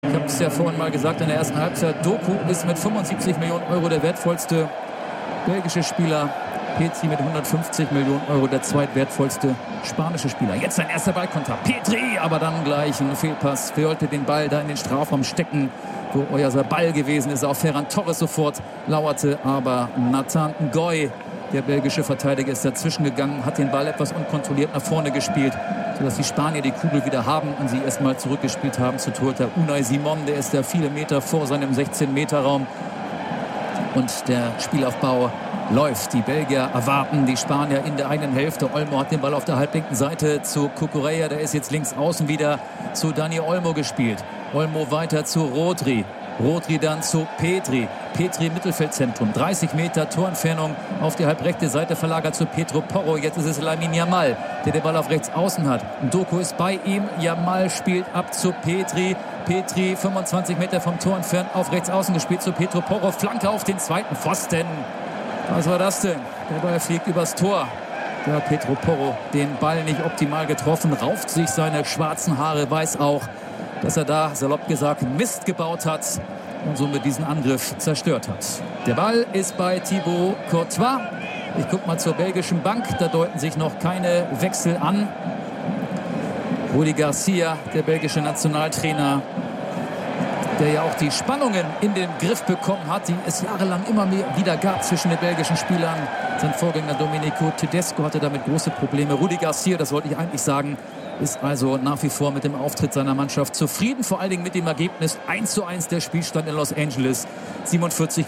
Ich habe es ja vorhin mal gesagt in der ersten Halbzeit. Doku ist mit 75 Millionen Euro der wertvollste belgische Spieler. Petri mit 150 Millionen Euro der zweitwertvollste spanische Spieler. Jetzt sein erster Ballkontakt. Petri, aber dann gleich ein Fehlpass. Wollte den Ball da in den Strafraum stecken, wo euer Ball gewesen ist. Auf Ferran Torres sofort lauerte, aber Nathan Ngoy, der belgische Verteidiger, ist dazwischen gegangen, hat den Ball etwas unkontrolliert nach vorne gespielt, sodass die Spanier die Kugel wieder haben und sie erstmal zurückgespielt haben zu Torhüter Unai Simon. Der ist da viele Meter vor seinem 16-Meter-Raum. Und der Spielaufbau läuft. Die Belgier erwarten die Spanier in der eigenen Hälfte. Olmo hat den Ball auf der halblinken Seite zu Cucurella. Der ist jetzt links außen wieder zu Dani Olmo gespielt. Olmo weiter zu Rodri. Rodri dann zu Petri. Petri im Mittelfeldzentrum. 30 Meter Torentfernung auf die halbrechte Seite verlagert zu Pedro Porro. Jetzt ist es Lamine Yamal, der den Ball auf rechts außen hat. Doku ist bei ihm. Yamal spielt ab zu Petri. Petri 25 Meter vom Tor entfernt auf rechts außen gespielt zu Pedro Porro. Flanke auf den zweiten Pfosten. Was war das denn? Der Ball fliegt übers Tor. Da hat Pedro Porro den Ball nicht optimal getroffen. Rauft sich seine schwarzen Haare. Weiß auch, dass er da, salopp gesagt, Mist gebaut hat und somit diesen Angriff zerstört hat. Der Ball ist bei Thibaut Courtois. Ich gucke mal zur belgischen Bank. Da deuten sich noch keine Wechsel an. Rudi Garcia, der belgische Nationaltrainer, der ja auch die Spannungen in den Griff bekommen hat, die es jahrelang immer wieder gab zwischen den belgischen Spielern. Sein Vorgänger Domenico Tedesco hatte damit große Probleme. Rudi Garcia, das wollte ich eigentlich sagen, ist also nach wie vor mit dem Auftritt seiner Mannschaft zufrieden. Vor allen Dingen mit dem Ergebnis 1:1 der Spielstand in Los Angeles. 57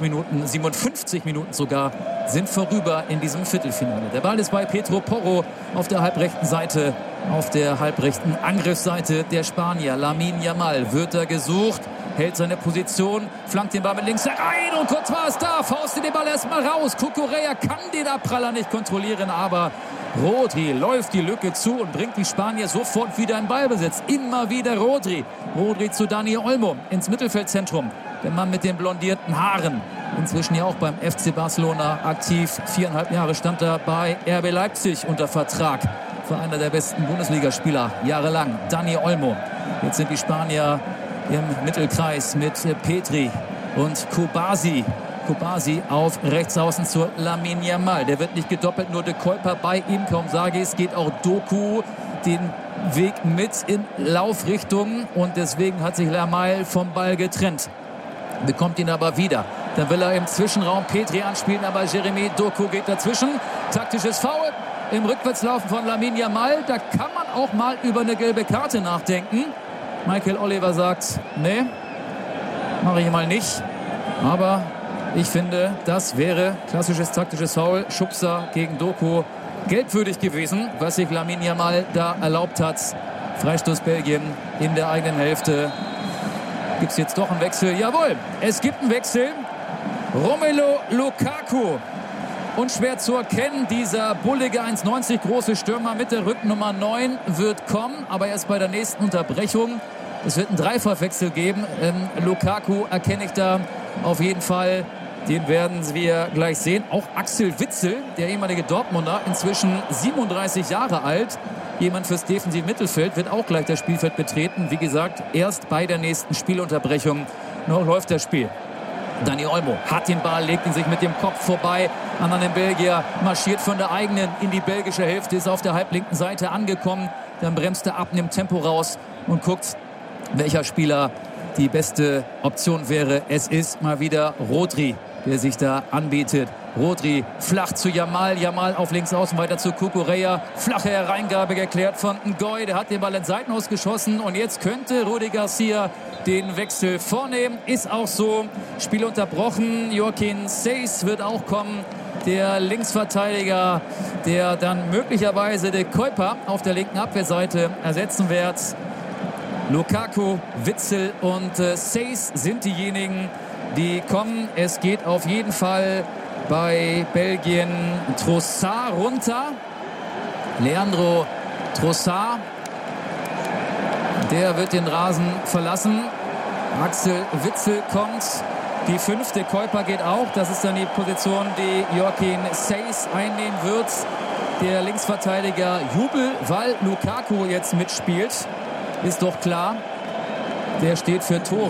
Minuten sogar sind vorüber in diesem Viertelfinale. Der Ball ist bei Pedro Porro auf der halbrechten Seite, auf der halbrechten Angriffsseite der Spanier. Lamine Yamal wird da gesucht, hält seine Position, flankt den Ball mit links herein und Courtois ist da, faustet den Ball erstmal raus. Cucurella kann den Abpraller nicht kontrollieren, aber Rodri läuft die Lücke zu und bringt die Spanier sofort wieder in Ballbesitz. Immer wieder Rodri. Rodri zu Dani Olmo ins Mittelfeldzentrum. Der Mann mit den blondierten Haaren. Inzwischen ja auch beim FC Barcelona aktiv. 4,5 Jahre stand er bei RB Leipzig unter Vertrag. Für einer der besten Bundesligaspieler jahrelang. Dani Olmo. Jetzt sind die Spanier im Mittelkreis mit Petri und Kubasi. Kubasi auf rechts außen zu Lamine Yamal. Der wird nicht gedoppelt, nur De Kuyper bei ihm. Kaum sage ich, es geht auch Doku den Weg mit in Laufrichtung und deswegen hat sich Yamal vom Ball getrennt. Bekommt ihn aber wieder. Dann will er im Zwischenraum Petri anspielen, aber Jeremy Doku geht dazwischen. Taktisches Foul im Rückwärtslaufen von Lamine Yamal. Da kann man auch mal über eine gelbe Karte nachdenken. Michael Oliver sagt, nee, mache ich mal nicht. Aber ich finde, das wäre klassisches taktisches Foul. Schubser gegen Doku. Gelbwürdig gewesen, was sich Lamine Yamal da erlaubt hat. Freistoß Belgien in der eigenen Hälfte. Gibt es jetzt doch einen Wechsel? Jawohl, es gibt einen Wechsel. Romelu Lukaku. Unschwer zu erkennen, dieser bullige 1,90 große Stürmer mit der Rücknummer 9 wird kommen, aber erst bei der nächsten Unterbrechung. Es wird einen Dreifachwechsel geben. Lukaku erkenne ich da auf jeden Fall. Den werden wir gleich sehen. Auch Axel Witsel, der ehemalige Dortmunder, inzwischen 37 Jahre alt. Jemand fürs Defensivmittelfeld, wird auch gleich das Spielfeld betreten. Wie gesagt, erst bei der nächsten Spielunterbrechung noch läuft das Spiel. Dani Olmo hat den Ball, legt ihn sich mit dem Kopf vorbei an einen Belgier, marschiert von der eigenen in die belgische Hälfte, ist auf der halblinken Seite angekommen. Dann bremst er ab, nimmt Tempo raus und guckt, welcher Spieler die beste Option wäre. Es ist mal wieder Rodri, der sich da anbietet. Rodri flach zu Yamal. Yamal auf links außen weiter zu Cucurella. Flache Hereingabe geklärt von Ngoy. Der hat den Ball ins Seitenhaus geschossen. Und jetzt könnte Rudi Garcia den Wechsel vornehmen. Ist auch so. Spiel unterbrochen. Joaquin Seyss wird auch kommen. Der Linksverteidiger, der dann möglicherweise De Kuyper auf der linken Abwehrseite ersetzen wird. Lukaku, Witsel und Seyss sind diejenigen, die kommen. Es geht auf jeden Fall bei Belgien Trossard runter. Leandro Trossard. Der wird den Rasen verlassen. Axel Witsel kommt. Die 5. De Kuyper geht auch. Das ist dann die Position, die Joaquin Seyss einnehmen wird. Der Linksverteidiger Jubel, weil Lukaku jetzt mitspielt. Ist doch klar. Der steht für Tore.